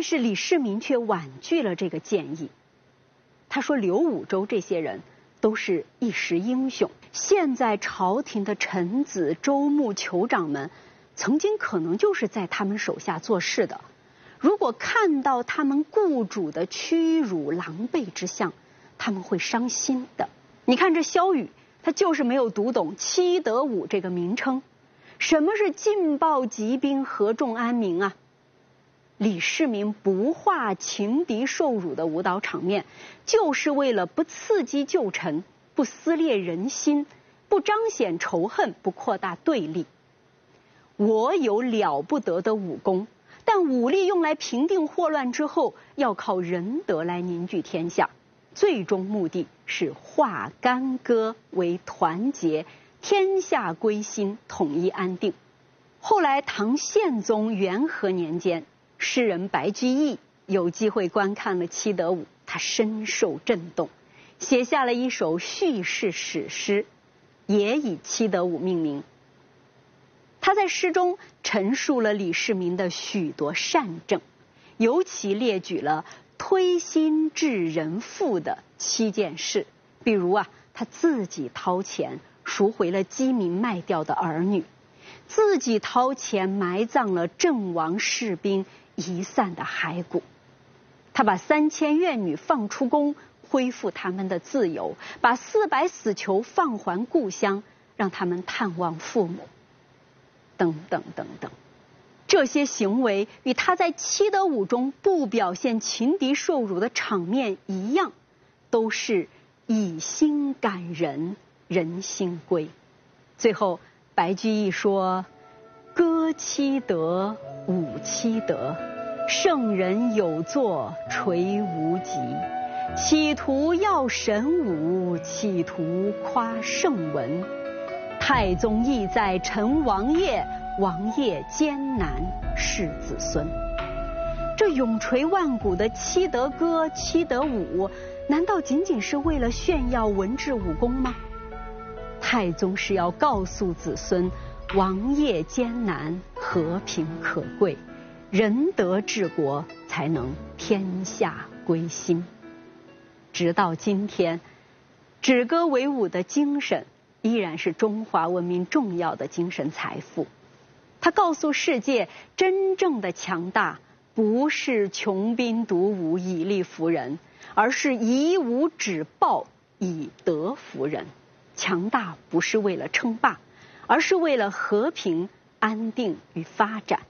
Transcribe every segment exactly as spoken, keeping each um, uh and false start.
但是李世民却婉拒了这个建议。他说刘武周这些人都是一时英雄，现在朝廷的臣子、州牧、酋长们曾经可能就是在他们手下做事的，如果看到他们雇主的屈辱狼狈之相，他们会伤心的。你看这萧雨，他就是没有读懂七德舞这个名称。什么是劲爆疾兵，合众安民啊？李世民不画情敌受辱的舞蹈场面，就是为了不刺激旧臣，不撕裂人心，不彰显仇恨，不扩大对立。我有了不得的武功，但武力用来平定祸乱之后，要靠仁德来凝聚天下，最终目的是化干戈为团结，天下归心，统一安定。后来唐宪宗元和年间，诗人白居易有机会观看了七德舞，他深受震动，写下了一首叙事史诗，也以七德舞命名。他在诗中陈述了李世民的许多善政，尤其列举了推心置人腹的七件事。比如啊，他自己掏钱赎回了饥民卖掉的儿女，自己掏钱埋葬了阵亡士兵遗散的骸骨，他把三千怨女放出宫，恢复他们的自由，把四百死囚放还故乡，让他们探望父母，等等等等。这些行为与他在七德舞中不表现情敌受辱的场面一样，都是以心感人，人心归。最后白居易说，歌七德，舞七德，圣人有作垂无极，企图耀神武，企图夸圣文。太宗意在成王业，王业艰难是子孙。这永垂万古的七德歌、七德舞，难道仅仅是为了炫耀文治武功吗？太宗是要告诉子孙，王业艰难，和平可贵，仁德治国，才能天下归心。直到今天，止戈为武的精神依然是中华文明重要的精神财富。它告诉世界，真正的强大不是穷兵黩武以力服人，而是以武止暴以德服人。强大不是为了称霸，而是为了和平、安定与发展。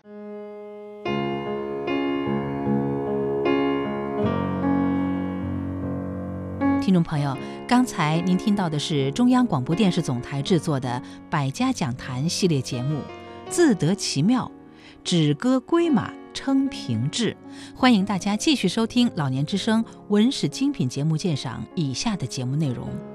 听众朋友，刚才您听到的是中央广播电视总台制作的百家讲坛系列节目，自得其妙，止戈归马，称平治。欢迎大家继续收听老年之声文史精品节目鉴赏以下的节目内容。